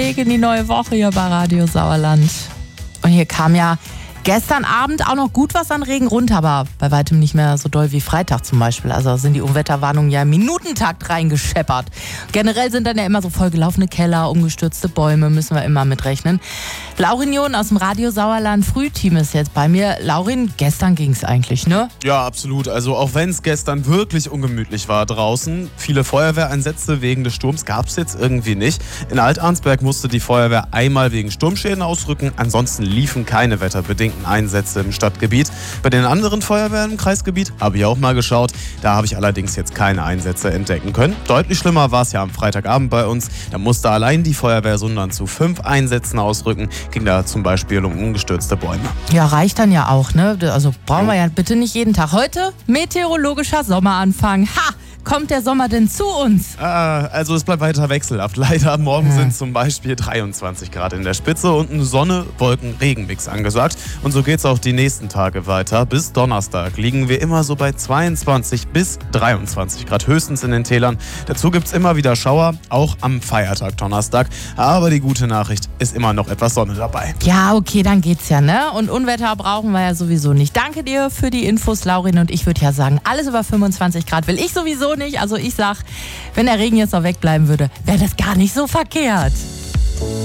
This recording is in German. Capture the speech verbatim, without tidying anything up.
in die neue Woche hier bei Radio Sauerland. Und hier kam ja gestern Abend auch noch gut was an Regen runter, aber bei weitem nicht mehr so doll wie Freitag zum Beispiel. Also sind die Unwetterwarnungen ja im Minutentakt reingescheppert. Generell sind dann ja immer so vollgelaufene Keller, umgestürzte Bäume, müssen wir immer mitrechnen. Laurin John aus dem Radio Sauerland Frühteam ist jetzt bei mir. Laurin, gestern ging es eigentlich, ne? Ja, absolut. Also auch wenn es gestern wirklich ungemütlich war draußen, viele Feuerwehreinsätze wegen des Sturms gab es jetzt irgendwie nicht. In Alt-Arnsberg musste die Feuerwehr einmal wegen Sturmschäden ausrücken, ansonsten liefen keine wetterbedingten Einsätze im Stadtgebiet. Bei den anderen Feuerwehren im Kreisgebiet habe ich auch mal geschaut. Da habe ich allerdings jetzt keine Einsätze entdecken können. Deutlich schlimmer war es ja am Freitagabend bei uns. Da musste allein die Feuerwehr Sundern zu fünf Einsätzen ausrücken. Ging da zum Beispiel um umgestürzte Bäume. Ja, reicht dann ja auch, ne? Also brauchen wir ja bitte nicht jeden Tag. Heute meteorologischer Sommeranfang. Ha! Kommt der Sommer denn zu uns? Ah, also es bleibt weiter wechselhaft. Leider, morgen ja. sind zum Beispiel dreiundzwanzig Grad in der Spitze und ein Sonne-Wolken-Regen-Mix angesagt. Und so geht's auch die nächsten Tage weiter. Bis Donnerstag liegen wir immer so bei zweiundzwanzig bis dreiundzwanzig Grad, höchstens in den Tälern. Dazu gibt's immer wieder Schauer, auch am Feiertag Donnerstag. Aber die gute Nachricht ist immer noch etwas Sonne dabei. Ja, okay, dann geht's ja, ne? Und Unwetter brauchen wir ja sowieso nicht. Danke dir für die Infos, Laurin. Und ich würde ja sagen, alles über fünfundzwanzig Grad will ich sowieso nicht. Also ich sag, wenn der Regen jetzt noch wegbleiben würde, wäre das gar nicht so verkehrt.